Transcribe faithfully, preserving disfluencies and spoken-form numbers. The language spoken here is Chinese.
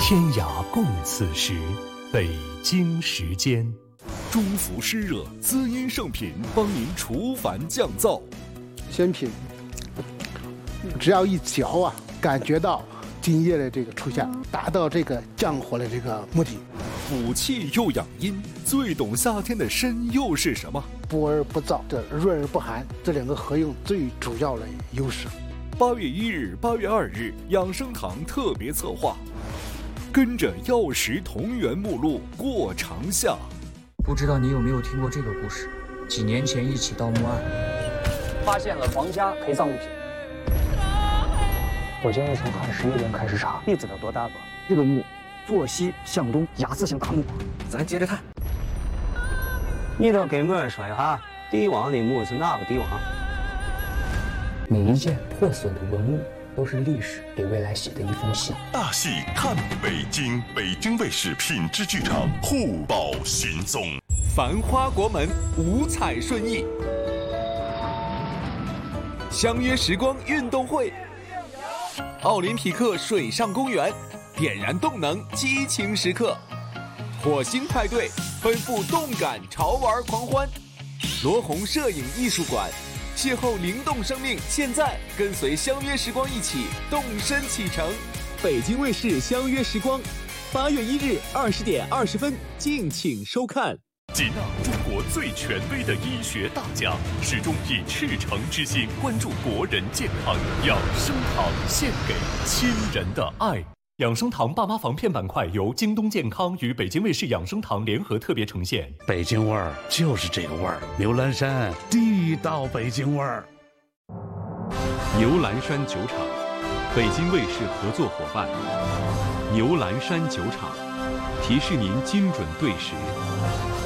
天涯共此时，北京时间。 中孚湿热滋阴圣品，帮您除烦降燥。 鲜品，只要一嚼啊，感觉到津液的这个出现，达到这个降火的这个目的。 补气又养阴，最懂夏天的参又是什么？ 补而不燥，这润而不寒，这两个合用最主要的优势。 八月一日、八月二日，养生堂特别策划，跟着药食同源目录过长夏。 不知道你有没有听过这个故事？几年前一起盗墓案， 发现了皇家陪葬物品。我建议从二十一年开始查，粒子得多大吧？这个墓坐西向东，牙字形大木，咱接着看。 你倒给我说一下，帝王的墓是哪个帝王？ 每一件破损的文物都是历史给未来写的一封信。 大戏看北京，北京卫视品质剧场互保行踪， 繁花国门，五彩顺意，相约时光运动会，奥林匹克水上公园，点燃动能，激情时刻，火星派对，奔赴动感潮玩狂欢，罗红摄影艺术馆。邂逅灵动生命，现在跟随相约时光一起动身启程。北京卫视相约时光，八月一日二十点二十分，敬请收看。 吉纳中国最权威的医学大家，始终以赤诚之心关注国人健康。养生堂献给亲人的爱。 养生堂爸妈防骗板块由京东健康与北京卫视养生堂联合特别呈现。 北京味儿就是这个味儿，牛栏山地道北京味儿。 牛栏山酒厂，北京卫视合作伙伴。牛栏山酒厂，提示您精准对时，